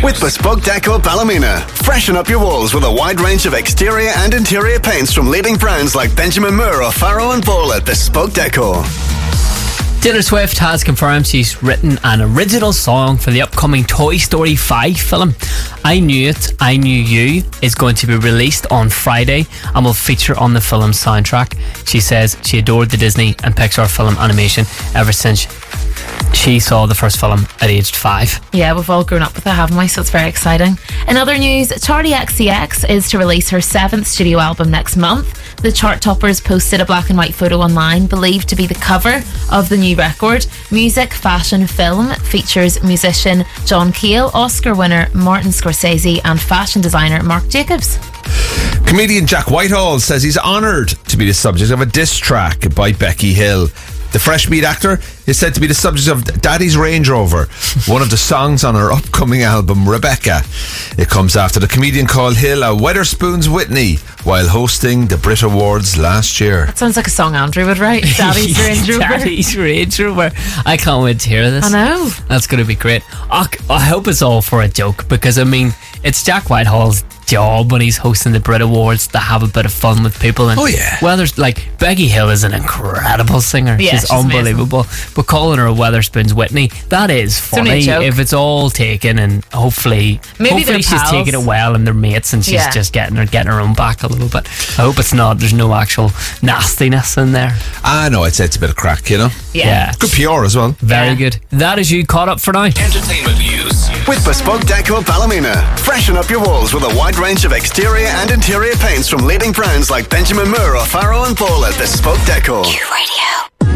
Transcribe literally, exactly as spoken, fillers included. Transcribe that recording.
With Bespoke Deco Ballymena. Freshen up your walls with a wide range of exterior and interior paints from leading brands like Benjamin Moore, O'Farrell and Ball at Bespoke Deco. Taylor Swift has confirmed she's written an original song for the upcoming Toy Story five film. I Knew It, I Knew You is going to be released on Friday and will feature on the film's soundtrack. She says she adored the Disney and Pixar film animation ever since she saw the first film at aged five. Yeah, we've all grown up with it, haven't we? So it's very exciting. In other news, Charli X C X is to release her seventh studio album next month. The chart toppers posted a black and white photo online, believed to be the cover of the new record. Music, fashion, film features musician John Cale, Oscar winner Martin Scorsese and fashion designer Marc Jacobs. Comedian Jack Whitehall says he's honoured to be the subject of a diss track by Becky Hill. The Fresh Meat actor is said to be the subject of Daddy's Range Rover, one of the songs on her upcoming album Rebecca. It comes after the comedian called Hill a Wetherspoons Whitney while hosting the Brit Awards last year. That sounds like a song Andrew would write. Daddy's Range Rover. Daddy's Range Rover. I can't wait to hear this. I know. That's going to be great. I, I hope it's all for a joke, because I mean, it's Jack Whitehall's job when he's hosting the Brit Awards to have a bit of fun with people. And oh yeah. Well, there's like Becky Hill is an incredible singer. Yeah, she's, she's unbelievable. Amazing. But calling her a Wetherspoons Whitney, that is funny if it's all taken, and hopefully, Maybe hopefully she's pals. taking it well and they're mates, and she's Yeah. just getting her getting her own back a little bit. I hope it's not. There's no actual nastiness in there. Ah, no, I'd say it's a bit of crack, you know. Yeah. Yeah. Good P R as well. Very Yeah. good. That is you caught up for now. Entertainment news. With Bespoke Deco Ballymena. Freshen up your walls with a wide range of exterior and interior paints from leading brands like Benjamin Moore, O'Farrell and Ball at Bespoke Deco. Q Radio.